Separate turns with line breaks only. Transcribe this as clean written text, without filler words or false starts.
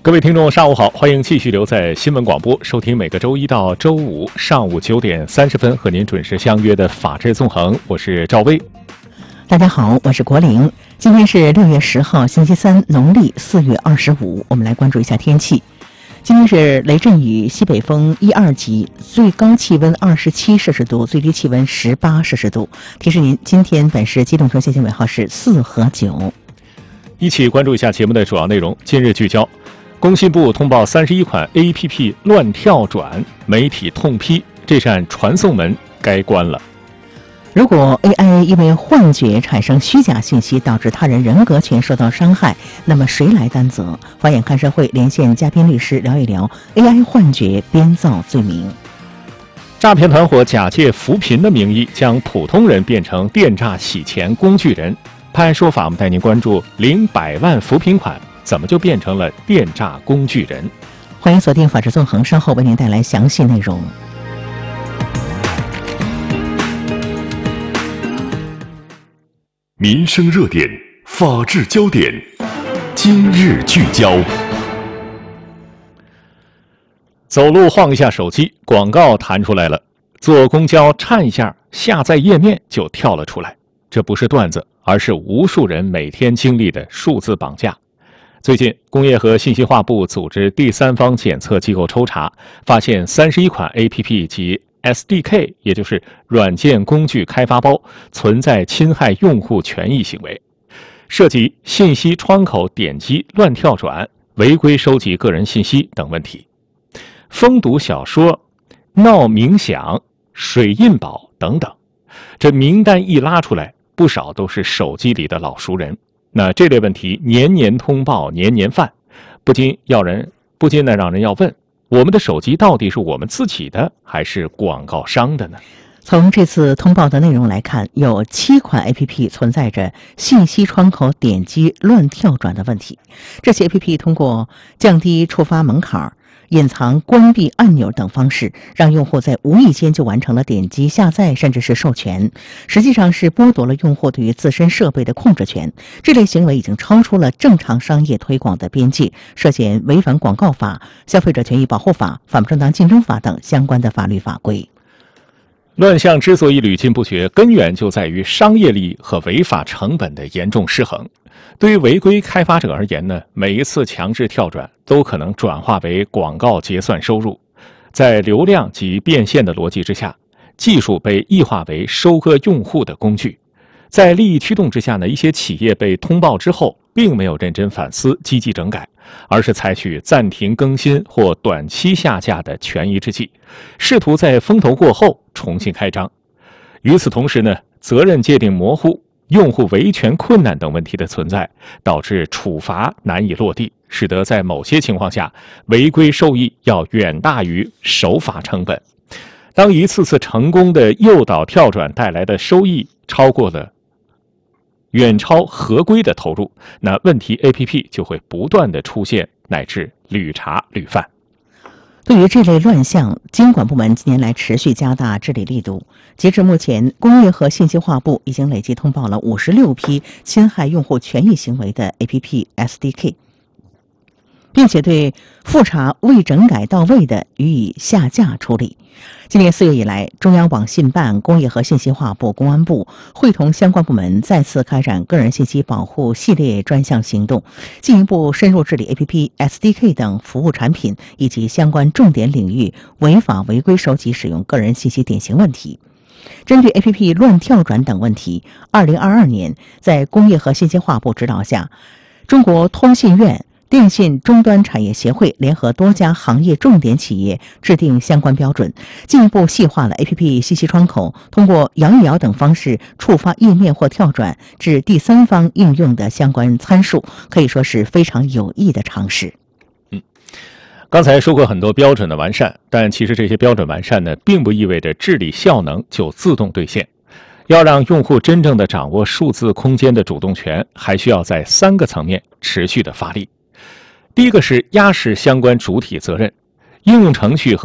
各位听众，上午好，欢迎继续留在新闻广播，收听每个周一到周五上午9点30分和您准时相约的《法治纵横》，我是赵薇。
大家好，我是国玲。今天是6月10号，星期三，农历4月25。我们来关注一下天气。今天是雷阵雨，西北风1、2级，最高气温27摄氏度，最低气温18摄氏度。提示您，今天本市机动车限行尾号是4和9。
一起关注一下节目的主要内容。今日聚焦：工信部通报31款 APP 乱跳转，媒体痛批这扇传送门该关了。
如果 AI 因为幻觉产生虚假信息，导致他人人格权受到伤害，那么谁来担责？法眼看社会连线嘉宾律师聊一聊 AI 幻觉编造罪名。
诈骗团伙假借扶贫的名义，将普通人变成电诈洗钱工具人。拍案说法，我们带您关注领100万扶贫款怎么就变成了电诈工具人。
欢迎锁定法治纵横，稍后为您带来详细内容。
民生热点，法治焦点，今日聚焦。
走路晃一下手机，广告弹出来了；坐公交颤一下，下载页面就跳了出来。这不是段子，而是无数人每天经历的数字绑架。最近，工业和信息化部组织第三方检测机构抽查，发现31款 APP 及SDK， 也就是软件工具开发包，存在侵害用户权益行为，涉及信息窗口点击乱跳转、违规收集个人信息等问题。封堵小说、闹冥想、水印宝等等，这名单一拉出来，不少都是手机里的老熟人。那这类问题年年通报，年年犯，不禁让人要问，我们的手机到底是我们自己的还是广告商的呢？
从这次通报的内容来看，有7款 APP 存在着信息窗口点击乱跳转的问题。这些 APP 通过降低触发门槛、隐藏关闭按钮等方式，让用户在无意间就完成了点击下载甚至是授权，实际上是剥夺了用户对于自身设备的控制权。这类行为已经超出了正常商业推广的边界，涉嫌违反广告法、消费者权益保护法、反不正当竞争法等相关的法律法规。
乱象之所以屡禁不绝，根源就在于商业利益和违法成本的严重失衡。对于违规开发者而言呢，每一次强制跳转都可能转化为广告结算收入。在流量及变现的逻辑之下，技术被异化为收割用户的工具。在利益驱动之下呢，一些企业被通报之后，并没有认真反思、积极整改，而是采取暂停更新或短期下架的权宜之计，试图在风头过后重新开张。与此同时呢，责任界定模糊、用户维权困难等问题的存在，导致处罚难以落地，使得在某些情况下，违规收益要远大于守法成本。当一次次成功的诱导跳转带来的收益远超合规的投入，那问题 APP 就会不断的出现，乃至屡查屡犯。
对于这类乱象，监管部门近年来持续加大治理力度。截至目前，工业和信息化部已经累计通报了56批侵害用户权益行为的 APP SDK， 并且对复查未整改到位的予以下架处理。今年4月以来，中央网信办、工业和信息化部、公安部会同相关部门再次开展个人信息保护系列专项行动，进一步深入治理 APP、SDK 等服务产品以及相关重点领域违法违规收集使用个人信息典型问题。针对 APP 乱跳转等问题，2022年在工业和信息化部指导下，中国通信院、电信终端产业协会联合多家行业重点企业制定相关标准，进一步细化了 APP 信息窗口通过摇一摇等方式触发页面或跳转至第三方应用的相关参数，可以说是非常有益的尝试。
刚才说过很多标准的完善，但其实这些标准完善呢，并不意味着治理效能就自动兑现。要让用户真正的掌握数字空间的主动权，还需要在3个层面持续的发力。第一个是压实相关主体责任，应用程序和